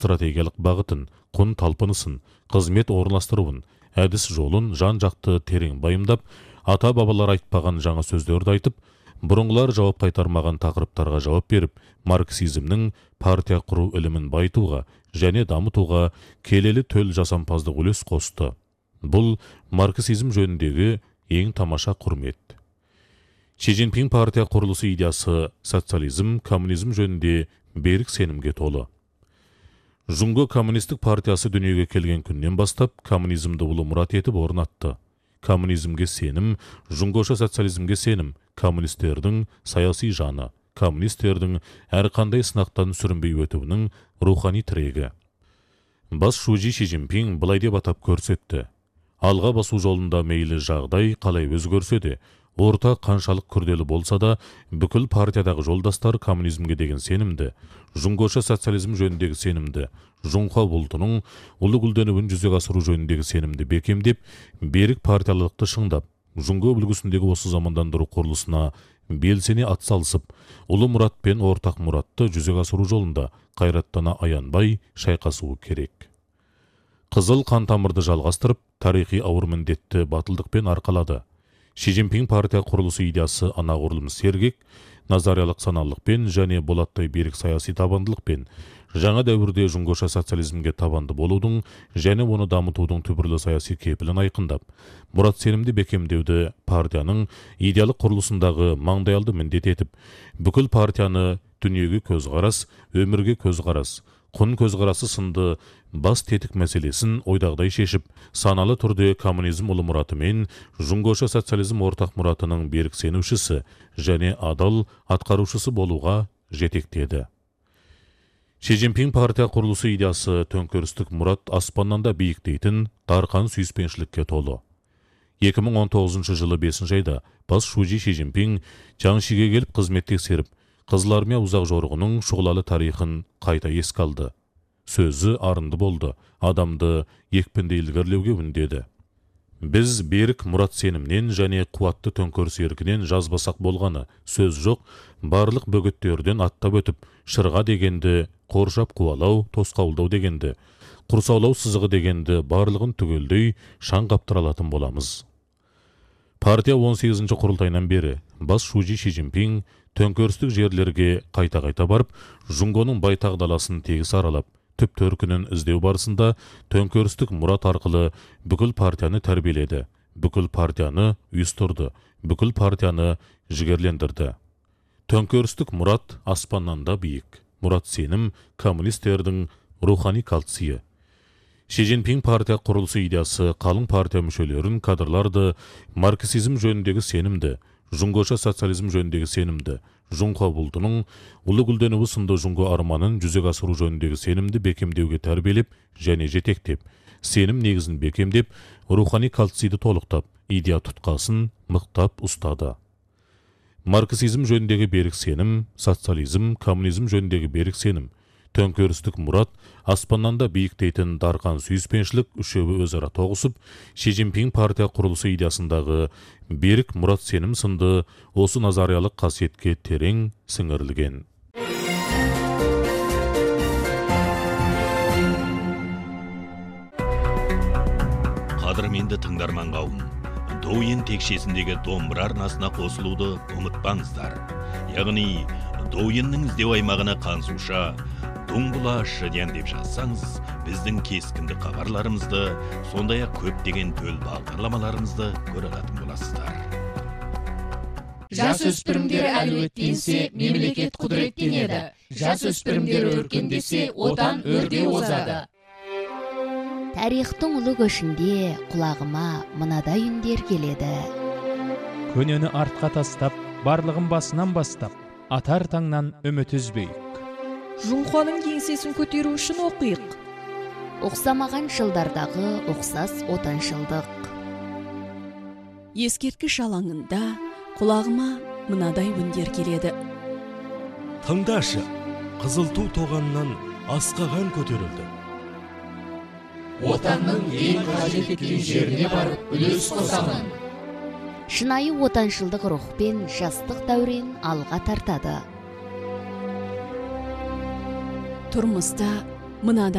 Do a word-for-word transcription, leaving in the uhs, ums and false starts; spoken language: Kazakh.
стратегиялық бағытын, құн талпынысын, қызмет орналастыруын, әдіс жолын жан-жақты терең байымдап, ата-бабалар айтпаған жаңа сөздерді айтып, бұрынғылар жауап қайтармаған тақырыптарға жауап беріп, марксизмнің партия құру ілімін байтуға және дамытуға келелі төл жасампаздық үлес қосты. Бұл марксизм жөніндегі ең тамаша құрмет. Ши Цзиньпин партия құрылысы идеясы социализм, коммунизм жөнінде берік сенімге толы. Жұңго коммунистік партиясы дүниеге келген күннен бастап коммунизмді ұлы мұрат етіп орнатты. Коммунизмге сенім, жұңгоша социализмге сенім, коммунистердің саяси жаны, коммунистердің әрқандай сынақтан сүрінбей өтуінің рухани тірегі. Бас шужи Ши Цзиньпин былай деп атап көрсетті. Алға басу жолында мейлі жағдай қалай өзгерсе де, орта қаншалық күрделі болса да, бүкіл партиядағы жолдастар коммунизмге деген сенімді, жұңгоша социализм жөніндегі сенімді, жұңқа бұлтының ұлы гүлденуін жүзеге асыру жөніндегі сенімді бекемдеп, берік партиялылықты шыңдап, жұңго үлгісіндегі осы замандандыру құрылысына белсене атсалысып, ұлы мұрат пен ортақ мұратты жүзеге асыру жолында қайраттана аянбай шайқасуы керек. Қызыл қан тамырды жалғастырып, тарихи ауыр міндетті батылдықпен арқалады. Ши Цзиньпин партия құрылысы идеясы анағұрлым сергек, назариялық саналықпен және болаттай берік саяси табандылықпен жаңа дәуірде жұңгоша социализмге табанды болудың және оны дамытудың түбірлі саяси кепілін айқындап, мұрат сенімді бекемдеуді партияның идеялық құрылысындағы маңдайалды міндет етіп, бүкіл партияны дүниеге көзқарас, өмірге көзқарас, құн көзқарасы сынды бас тетік мәселесін ойдағдай шешіп, саналы түрде коммунизм ұлы мұраты мен жұңгоша социализм ортақ мұратының берік сенушісі және адал атқарушысы болуға жетектеді. Ши Цзиньпин партия құрылысы идеясы төңкерістік мұрат аспаннан да биік дейтін дарқан сүйіспеншілікке толы. екі мың он тоғызыншы жылы бесінші айда бас шужи Ши Цзиньпин Чаңшиге келіп қызмет тексеріп, Қызыл армия ұзақ жорығының шұғылалы тарихын қайта еске алды. Сөзі арынды болды, адамды екпінді ілгерлеуге үндеді. Біз берік мұрат сенімнен және қуатты төңкеріс еркінен жазбасақ болғаны, сөз жоқ, барлық бөгеттерден аттап өтіп, шырға дегенді, қоршап қуалау, тосқауылдау дегенді, құрсаулау сызығы дегенді барлығын түгелдей шаң қаптыралатын боламыз. Партия он сегізінші құрылтайынан бері бас шужи Ши Цзиньпин төңкерістік жерлерге қайта-қайта барып, жұңгоның байтақ даласын тегіс аралап, түп төркінін іздеу барысында төңкерістік мұрат арқылы бүкіл партияны тәрбиеледі, бүкіл партияны ұйыстырды, бүкіл партияны жігерлендірді. Төңкерістік мұрат аспаннан да биік, мұрат сенім коммунистердің рухани калцийі. Ши Цзиньпин партия құрылысы идеясы қалың партия мүшелерін, кадрларды марксизм жөніндегі сенімді, жұңгоша социализм жөніндегі сенімді, жұңқа бұлтының ұлы гүлденуі сынды жұңго арманын жүзеге асыру жөніндегі сенімді бекемдеуге тәрбиелеп және жетектеп, сенім негізін бекемдеп, рухани калцийді толықтап, идея тұтқасын мықтап ұстады. Марксизм жөніндегі берік сенім, социализм, коммунизм жөніндегі берік сенім, төңкерістік мұрат, аспаннан да биік дейтін дарқан сүйіспеншілік үшеуі өзара тоғысып, Ши Цзиньпин партия құрылысы идеясындағы берік мұрат сенім сынды осы назариялық қасиетке терең сіңірілген. Қадірменді тыңдарман қауым, Доуен текшесіндегі домбыра арнасына қосылуды ұмытпаңыздар. Яғни, Доуеннің іздеу аймағына қансуша Дуңғыла шыден деп жазсаңыз, біздің кескінді хабарларымызды, сондай-ақ көптеген төл бағдарламаларымызды көре алатын боласыздар. Жасөспірімдер әлеуеттенсе, мемлекет құдіреттенеді. Жасөспірімдер өркендесе, отан өрде озады. Тарихтың ұлы көшінде құлағыма мынадай үндер келеді. Көнені артқа тастап, барлығын басынан бастап, атар таңнан үміт үзбейік. Жұңқаның еңсесін көтеру үшін оқиық. Оқсамаған жылдардағы оқсас отаншылдық. Ескерткіш алаңында құлағыма мынадай үндер келеді. Тыңдашы, қызыл ту тоғаннан асқаған көтерілді. Отанның ең қажет еткен жеріне барып үлес қосамын. Шынайы отаншылдық рухпен жастық дәурен алға тартады. Тұрмыста мынадай